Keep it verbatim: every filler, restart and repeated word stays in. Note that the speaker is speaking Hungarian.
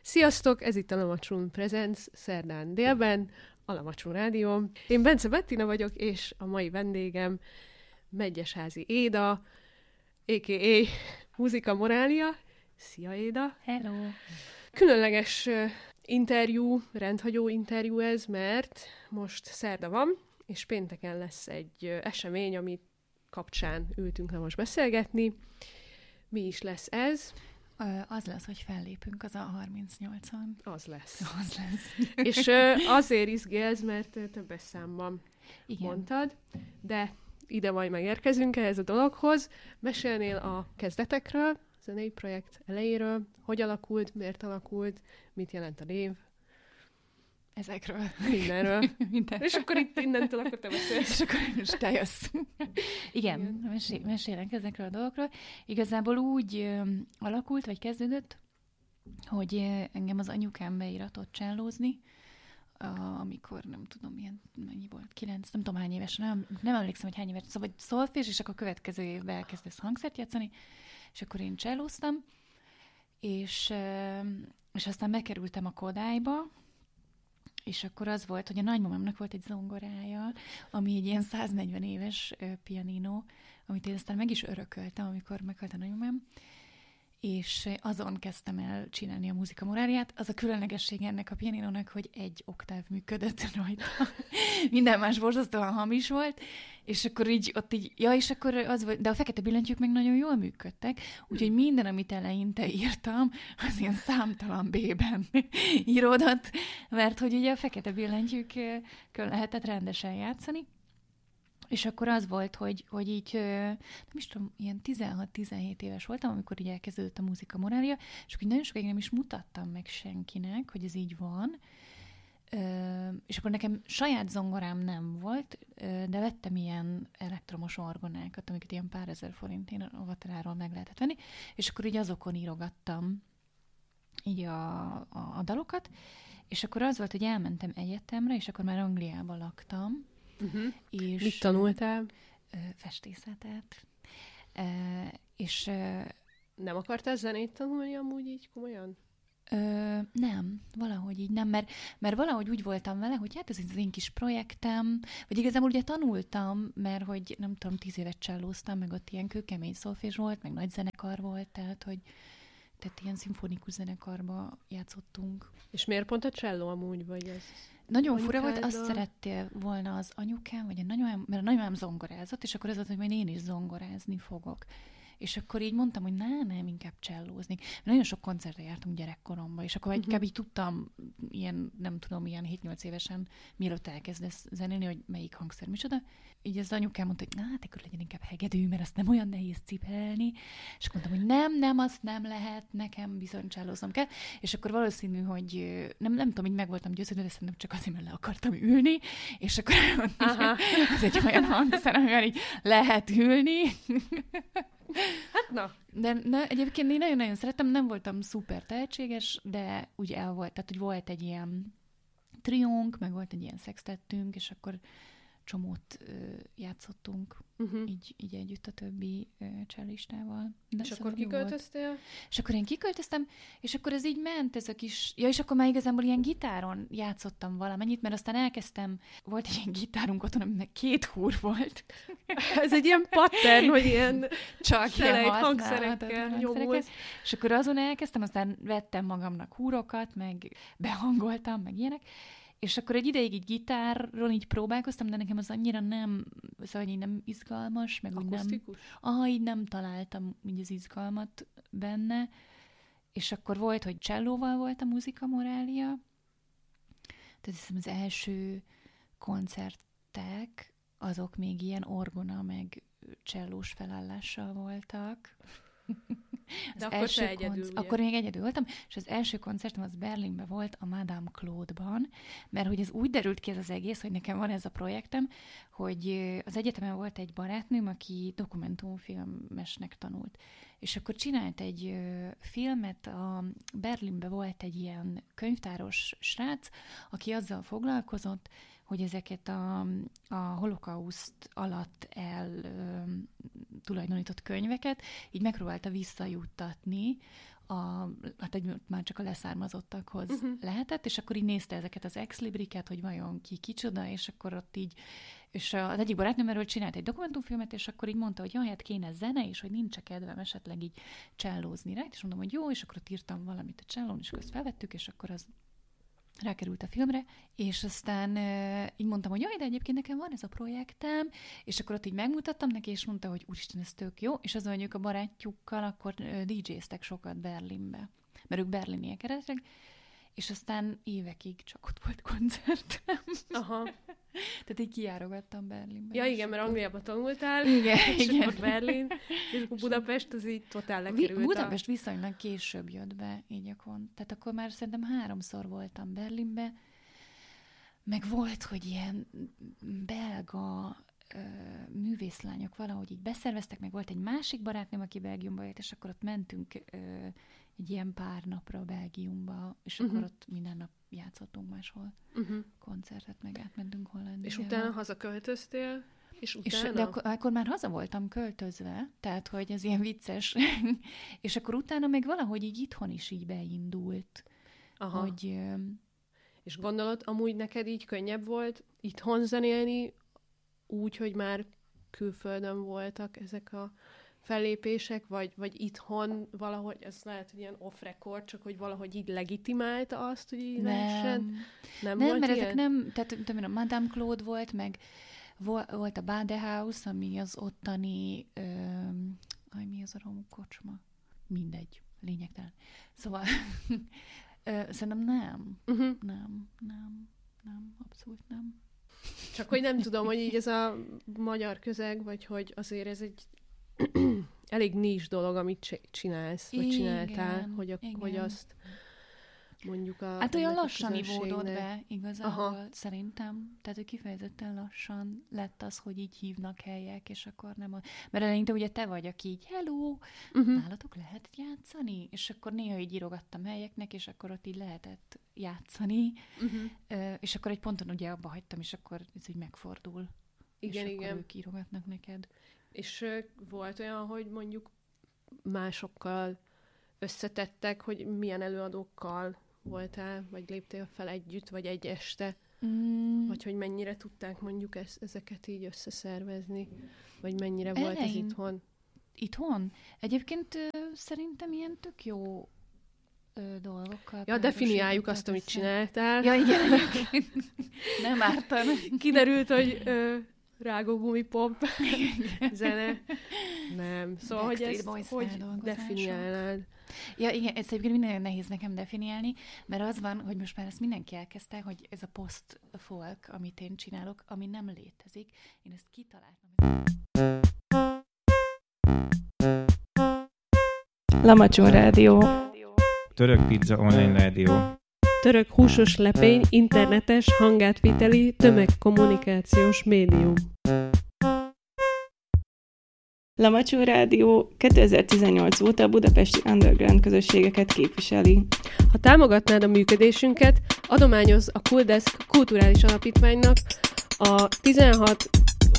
Sziasztok, ez itt a Lamacsún Presents szerdán délben, a Lamacsún Rádió. Én Bence Bettina vagyok, és a mai vendégem Medgyesházy Éda, á ká á. Muzika Morália. Szia, Éda! Hello! Különleges interjú, rendhagyó interjú ez, mert most szerda van, és pénteken lesz egy esemény, amit kapcsán ültünk le most beszélgetni. Mi is lesz ez? Az lesz, hogy fellépünk az A harmincnyolcon. Az lesz. Az lesz. És azért izgélsz, mert többes számban Igen. mondtad, de ide majd megérkezünk ehhez a dologhoz. Mesélnél a kezdetekről, a zenei projekt elejéről, hogy alakult, miért alakult, mit jelent a név? Ezekről. Mindenről. Mindenről. És akkor itt innentől akkor te mesélsz. És akkor most te jössz. Igen, Igen. Mesél, mesélek ezekről a dolgokról. Igazából úgy ö, alakult, vagy kezdődött, hogy ö, engem az anyukám beíratott csellózni, amikor nem tudom, milyen, mennyi volt, kilenc, nem tudom hány éves, nem, nem emlékszem, hogy hány éves, szóval szolfés, és akkor a következő évben elkezdesz hangszert játszani, és akkor én csellóztam, és, ö, és aztán bekerültem a Kodályba, és akkor az volt, hogy a nagymamámnak volt egy zongorája, ami egy ilyen száznegyven éves uh, pianino, amit én aztán meg is örököltem, amikor meghalt a nagymamám, és azon kezdtem el csinálni a Muzika Moráliát. Az a különlegesség ennek a pianinónak, hogy egy oktáv működött rajta. Minden más borzasztóan hamis volt, és akkor így ott így, ja, és akkor az volt, de a fekete billentyűk meg nagyon jól működtek, úgyhogy minden, amit eleinte írtam, az ilyen számtalan B-ben íródott, mert hogy ugye a fekete billentyűkkel lehetett rendesen játszani. És akkor az volt, hogy, hogy így, nem is tudom, ilyen tizenhat-tizenhét éves voltam, amikor így elkezdődött a Muzika Morália, és akkor nagyon sokáig nem is mutattam meg senkinek, hogy ez így van. És akkor nekem saját zongorám nem volt, de vettem ilyen elektromos orgonákat, amiket ilyen pár ezer forintén a Vateráról meg lehetett venni, és akkor így azokon írogattam így a, a, a dalokat, és akkor az volt, hogy elmentem egyetemre, és akkor már Angliában laktam. Uh-huh. És mit tanultál? Festészetet. És nem akartál zenét tanulni amúgy így komolyan? Ö, nem, valahogy így nem, mert, mert valahogy úgy voltam vele, hogy hát ez az én kis projektem, vagy igazából ugye tanultam, mert hogy nem tudom, tíz évet csellóztam, meg ott ilyen kőkemény szolfés volt, meg nagy zenekar volt, tehát hogy tehát ilyen szimfonikus zenekarba játszottunk. És miért pont a cselló amúgy, vagy ez? Nagyon fura volt, azt szerette volna az anyukám, vagy a nagymamám, mert a nagymamám zongorázott, és akkor ez volt, hogy majd én is zongorázni fogok. És akkor így mondtam, hogy nem, nem, inkább csellózni. Mert nagyon sok koncertre jártunk gyerekkoromban, és akkor uh-huh. inkább így tudtam, ilyen, nem tudom, ilyen hét-nyolc évesen, mielőtt elkezdesz zenélni, hogy melyik hangszer micsoda. Így az anyukám mondta, hogy na, hát akkor legyen inkább hegedű, mert azt nem olyan nehéz cipelni. És akkor mondtam, hogy nem, nem, azt nem lehet, nekem bizony csellóznom kell. És akkor valószínű, hogy nem, nem tudom, így meg voltam győződve, de szerintem csak azért, mert le akartam ülni, és akkor az egy olyan hangszer, amivel így lehet ülni. Hát na. De na, egyébként én nagyon-nagyon szerettem, nem voltam szuper tehetséges, de úgy el volt, tehát hogy volt egy ilyen triónk, meg volt egy ilyen szextettünk, és akkor csomót ö, játszottunk uh-huh. így, így együtt a többi ö, csellistával. De és szóval akkor kiköltöztél? És akkor én kiköltöztem, és akkor ez így ment, ez a kis... Ja, és akkor már igazából ilyen gitáron játszottam valamennyit, mert aztán elkezdtem, volt egy ilyen gitárunk otthon, aminek két húr volt. Ez egy ilyen pattern, hogy ilyen csak ilyen hangszerekkel nyomul. És akkor azon elkezdtem, aztán vettem magamnak húrokat, meg behangoltam, meg ilyenek. És akkor egy ideig így gitárról így próbálkoztam, de nekem az annyira nem, szóval így nem izgalmas, meg úgy nem... Aha, így nem találtam így az izgalmat benne. És akkor volt, hogy csellóval volt a Muzika Morália. Tehát hiszem az első koncertek, azok még ilyen orgona, meg csellós felállással voltak. De akkor te egyedül, konc- Akkor még egyedül voltam, és az első koncertem az Berlinben volt, a Madame Claude-ban, mert hogy ez úgy derült ki ez az egész, hogy nekem van ez a projektem, hogy az egyetemen volt egy barátnőm, aki dokumentumfilmesnek tanult. És akkor csinált egy filmet, a Berlinben volt egy ilyen könyvtáros srác, aki azzal foglalkozott, hogy ezeket a, a holokauszt alatt el ö, tulajdonított könyveket így megpróbálta visszajuttatni a, hát egy, már csak a leszármazottakhoz uh-huh. lehetett, és akkor így nézte ezeket az ex-libriket, hogy vajon ki kicsoda, és akkor ott így, és az egyik barátnőm erről csinált egy dokumentumfilmet, és akkor így mondta, hogy jaj, hát kéne zene, és hogy nincs kedvem esetleg így csellózni rá, és mondom, hogy jó, és akkor ott írtam valamit a csellón, és akkor ezt felvettük, és akkor az rákerült a filmre, és aztán e, így mondtam, hogy jaj, de egyébként nekem van ez a projektem, és akkor ott így megmutattam neki, és mondta, hogy úristen, ez tök jó, és azon, hogy ők a barátjukkal akkor dé jéztek sokat Berlinbe, mert ők berliniek eredetileg, és aztán évekig csak ott volt koncertem. Aha. Tehát így kijárogattam Berlinbe. Ja, igen, mert Angliában tanultál, igen, és igen. akkor Berlin, és akkor Budapest az így totál lekerült. Budapest a... viszonylag később jött be, így a kon. Tehát akkor már szerintem háromszor voltam Berlinbe, meg volt, hogy ilyen belga ö, művészlányok valahogy így beszerveztek, meg volt egy másik barátnőm, aki Belgiumba jött, és akkor ott mentünk ö, egy ilyen pár napra Belgiumba, és uh-huh. akkor ott minden nap játszottunk máshol uh-huh. koncertet, meg átmentünk Hollandiába. És utána hazaköltöztél? És utána? És, de akkor, akkor már haza voltam költözve, tehát hogy ez ilyen vicces. És akkor utána meg valahogy így itthon is így beindult. Aha. Hogy... És gondolod, amúgy neked így könnyebb volt itthon zenélni, úgy, hogy már külföldön voltak ezek a fellépések, vagy, vagy itthon valahogy, ez lehet, hogy ilyen off-record, csak hogy valahogy így legitimálta azt, hogy így lehessen? Nem, nem, nem volt mert ilyen? ezek nem, tehát tudom, a Madame Claude volt, meg volt a Badehouse, ami az ottani, öm, aj, mi az a romú kocsma? Mindegy, lényegtelen. Szóval ö, szerintem nem, uh-huh. nem, nem, nem, abszolút nem. Csak hogy nem tudom, hogy így ez a magyar közeg, vagy hogy azért ez egy elég nincs dolog, amit csinálsz, vagy csináltál, hogy, a, hogy azt mondjuk a... Hát olyan lassan ivódott be igazából, aha. szerintem. Tehát, hogy kifejezetten lassan lett az, hogy így hívnak helyek, és akkor nem a... Mert eleinte ugye te vagy, aki így, hello, uh-huh. nálatok lehet játszani? És akkor néha így írogattam helyeknek, és akkor ott így lehetett játszani, uh-huh. és akkor egy ponton ugye abba hagytam, és akkor ez így megfordul. Igen, és igen. akkor ők írogatnak neked. És uh, volt olyan, hogy mondjuk másokkal összetettek, hogy milyen előadókkal voltál, vagy léptél fel együtt, vagy egy este, mm. vagy hogy mennyire tudták mondjuk ezt, ezeket így összeszervezni, vagy mennyire Elein. volt ez itthon? Itthon? Egyébként ö, szerintem ilyen tök jó ö, dolgokkal. Ja, definiáljuk azt, amit csináltál. Ja, igen. Nem ártan. Kiderült, hogy ö, rágógumi pop zene. Nem. Szóval, Backstreet hogy ezt hogy definiálnád? Ja, igen, ez egyébként minden nehéz nekem definiálni, mert az van, hogy most már ezt mindenki elkezdte, hogy ez a post-folk, amit én csinálok, ami nem létezik. Én ezt kitaláltam. Lamacson Rádió. Török pizza online rádió. Török húsos lepény, internetes, hangátviteli, tömegkommunikációs médium. Lamacson Rádió kétezer-tizennyolc óta a budapesti underground közösségeket képviseli. Ha támogatnád a működésünket, adományoz a Cooldesk kulturális alapítványnak a tizenhat